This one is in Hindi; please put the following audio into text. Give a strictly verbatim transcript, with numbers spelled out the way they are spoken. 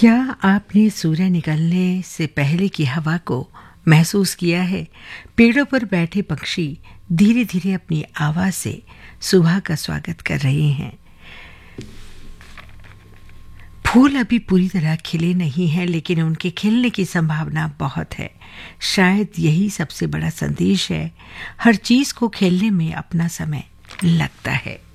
क्या आपने सूर्य निकलने से पहले की हवा को महसूस किया है? पेड़ों पर बैठे पक्षी धीरे धीरे अपनी आवाज से सुबह का स्वागत कर रहे हैं। फूल अभी पूरी तरह खिले नहीं हैं, लेकिन उनके खिलने की संभावना बहुत है। शायद यही सबसे बड़ा संदेश है। हर चीज को खिलने में अपना समय लगता है।